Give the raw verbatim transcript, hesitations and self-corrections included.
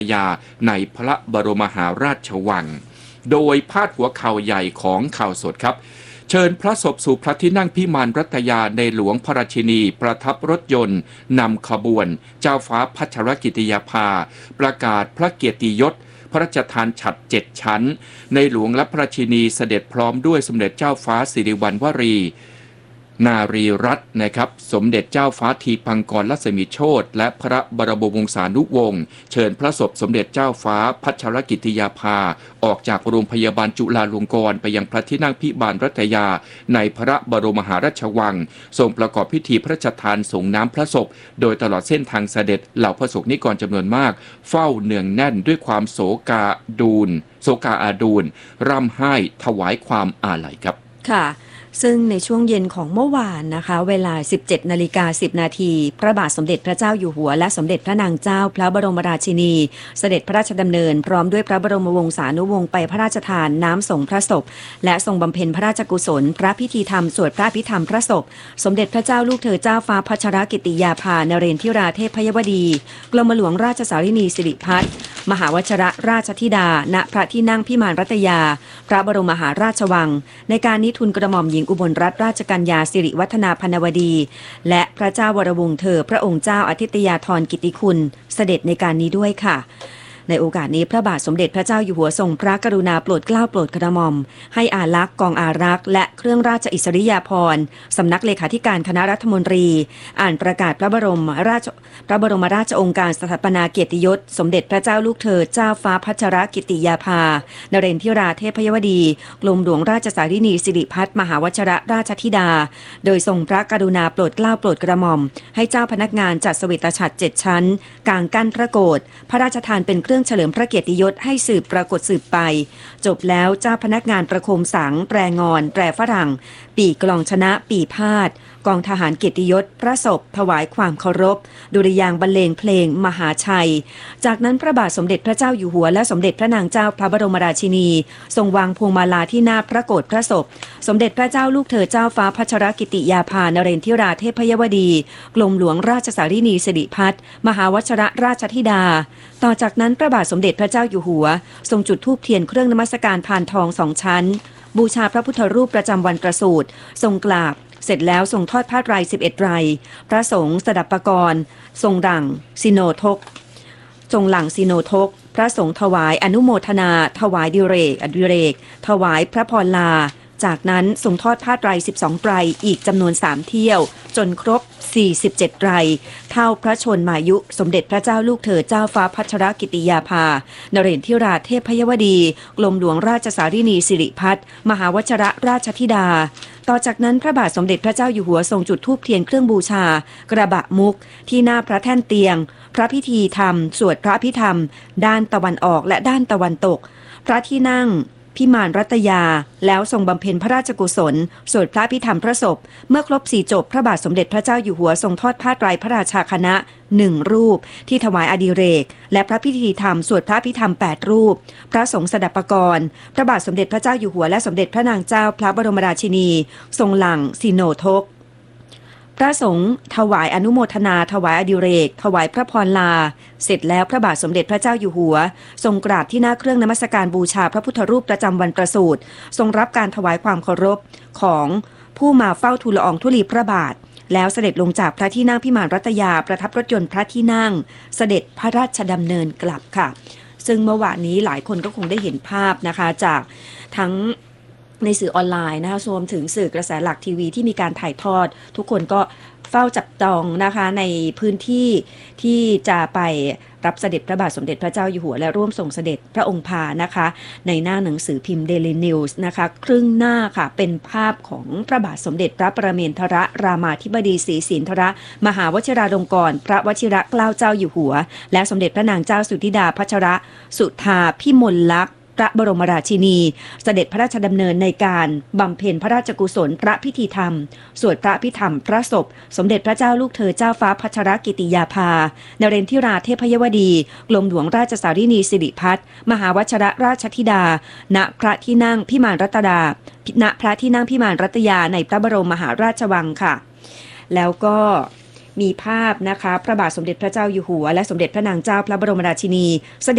ยาในพระบรมมหาราชวังโดยพาดหัวข่าวใหญ่ของข่าวสดครับเชิญพระศพสู่พระที่นั่งพิมานรัตยาในหลวงพระราชินีประทับรถยนต์นำขบวนเจ้าฟ้าพัชรกิติยาภาประกาศพระเกียรติยศพระราชทานฉัตรเจ็ดชั้นในหลวงและพระราชินีเสด็จพร้อมด้วยสมเด็จเจ้าฟ้าสิริวัณวรีนารีรัตน์นะครับสมเด็จเจ้าฟ้าทีปังกรลัศมีโชติและพระบรมวงศานุวงศ์เชิญพระศพสมเด็จเจ้าฟ้าพัชรกิติยาภาออกจากโรงพยาบาลจุฬาลงกรณ์ไปยังพระที่นั่งพิมานรัตยาในพระบรมมหาราชวังทรงประกอบพิธีพระราชทานส่งน้ำพระศพโดยตลอดเส้นทางเสด็จเหล่าพระสงฆ์นิกรจำนวนมากเฝ้าเนืองแน่นด้วยความโศกาดูลโศกาอาดูลร่ำไห้ถวายความอาลัยครับค่ะซึ่งในช่วงเย็นของเมื่อวานนะคะเวลา สิบเจ็ดนาฬิกาสิบนาทีพระบาทสมเด็จพระเจ้าอยู่หัวและสมเด็จพระนางเจ้าพระบรมราชินีเสด็จพระราชดำเนินพร้อมด้วยพระบรมวงศานุวงศ์ไปพระราชทานน้ำส่งพระศพและทรงบำเพ็ญพระราชกุศลพระพิธีธรรมสวดพระอภิธรรมพระศพสมเด็จพระเจ้าลูกเธอเจ้าฟ้าพัชรกิติยาภานเรนทิราเทพยวดีกรมหลวงราชสารินีสิริพัฒน์มหาวชิรราชธิดาณพระที่นั่งพิมานรัตยาพระบรมมหาราชวังในการนิทุนกระหม่อมหญิงอุบลรัตนราชกัญญาสิริวัฒนาพรรณวดีและพระเจ้าวรวงศ์เธอพระองค์เจ้าอาทิตยาธรกิติคุณเสด็จในการนี้ด้วยค่ะในโอกาสนี้พระบาทสมเด็จพระเจ้าอยู่หัวทรงพระกรุณาโปรดเกล้าโปรดกระหม่อมให้อารักษ์กองอารักษ์และเครื่องราชอิสริยาภรณ์สำนักเลขาธิการคณะรัฐมนตรีอ่านประกาศพระบรมราชพระบรมราชโองการสถาปนาเกียรติยศสมเด็จพระเจ้าลูกเธอเจ้าฟ้าพัชรกิติยาภานเรนทิราเทพยวดีกรมหลวงราชสารินีสิริพัฒน์มหาวชิรราชธิดาโดยทรงพระกรุณาโปรดเกล้าโปรดกระหม่อมให้เจ้าพนักงานจัดสวิตฉัตรเจ็ดชั้นกางกั้นพระโกฐพระราชทานเป็นเครื่องเฉลิมพระเกียรติยศให้สืบปรากฏสืบไปจบแล้วเจ้าพนักงานประโคมสังแปรงอนแปรฝรั่งปีกลองชนะปีพาดกองทหารเกียรติยศพระศพถวายความเคารพดุริยางค์บรรเลงเพลงมหาชัยจากนั้นพระบาทสมเด็จพระเจ้าอยู่หัวและสมเด็จพระนางเจ้าพระบรมราชินีทรงวางพวงมาลาที่หน้าพระโกฐพระศพสมเด็จพระเจ้าลูกเธอเจ้าฟ้าพัชรกิติยาภานเรนทิราเทพยวดีกรมหลวงราชสารินีสิริพัฒน์มหาวชิรราชธิดาต่อจากนั้นพระบาทสมเด็จพระเจ้าอยู่หัวทรงจุดธูปเทียนเครื่องนมัสการพานทองสองชั้นบูชาพระพุทธรูปประจำวันประสูติทรงกราบเสร็จแล้วทรงทอดผ้าไตรสิบเอ็ดไตรพระสงฆ์สดับปกรณ์ทรงดั่งสิโนทกทรงหลังสิโนทกพระสงฆ์ถวายอนุโมทนาถวายดิเรกอดิเรกถวายพระพรลาจากนั้นทรงทอดผ้าไตรสิบสองไตรอีกจำนวนสามเที่ยวจนครบสี่สิบเจ็ดไตรเท่าพระชนมายุสมเด็จพระเจ้าลูกเธอเจ้าฟ้าพัชรกิติยาภานเรนทิราเทพยวดีกรมหลวงราชสารินีสิริพัฒน์มหาวชิรราชธิดาต่อจากนั้นพระบาทสมเด็จพระเจ้าอยู่หัวทรงจุดธูปเทียนเครื่องบูชากระบะมุกที่หน้าพระแท่นเตียงพระพิธีธรรมสวดพระพิธรรมด้านตะวันออกและด้านตะวันตกพระที่นั่งพิมานรัตยาแล้วทรงบำเพ็ญพระราชกุศลสวดพระพิธรรมพระศพเมื่อครบสี่จบพระบาทสมเด็จพระเจ้าอยู่หัวทรงทอดผ้าไตรพระราชาคณะหนึ่งรูปที่ถวายอดิเรกและพระพิธีธรรมสวดพระพิธรรมแปดรูปพระสงฆ์สดับปกรณ์พระบาทสมเด็จพระเจ้าอยู่หัวและสมเด็จพระนางเจ้าพระบรมราชินีทรงหลั่งสิโนทกพระสงฆ์ถวายอนุโมทนาถวายอดิเรกถวายพระพรลาเสร็จแล้วพระบาทสมเด็จพระเจ้าอยู่หัวทรงกราบที่หน้าเครื่องนมัสการบูชาพระพุทธรูปประจำวันประสูติทรงรับการถวายความเคารพของผู้มาเฝ้าทูลละอองธุลีพระบาทแล้วเสด็จลงจากพระที่นั่งพิมานรัตยาประทับรถยนต์พระที่นั่งเสด็จพระราชดำเนินกลับค่ะซึ่งเมื่อวานนี้หลายคนก็คงได้เห็นภาพนะคะจากทั้งในสื่อออนไลน์นะคะรวมถึงสื่อกระแสหลักทีวีที่มีการถ่ายทอดทุกคนก็เฝ้าจับจองนะคะในพื้นที่ที่จะไปรับเสด็จพระบาทสมเด็จพระเจ้าอยู่หัวและร่วมส่งเสด็จพระองค์พานะคะในหน้าหนังสือพิมพ์ Daily News นะคะครึ่งหน้าค่ะเป็นภาพของพระบาทสมเด็จพระประเมนทรรามาธิบดีศรีสินธรมหาวชิราลงกรณ์พระวชิรเกล้าเจ้าอยู่หัวและสมเด็จพระนางเจ้าสุธิดาพัชรสุธาพิมลลักษณ์พระบรมราชินีเสด็จพระราชดำเนินในการบำเพ็ญพระราชกุศลพระพิธีธรรมสวดพระพิธรรมพระศพสมเด็จพระเจ้าลูกเธอเจ้าฟ้าพัชรกิติยาภานเรนทิราเทพยวดีกรมหลวงราชสารินีสิริพัฒน์มหาวชิรราชธิดาณพระที่นั่งพิมานรัตดาณพระที่นั่งพิมานรัตยาในพระบรมมหาราชวังค่ะแล้วก็มีภาพนะคะพระบาทสมเด็จพระเจ้าอยู่หัวและสมเด็จพระนางเจ้าพระบรมราชินี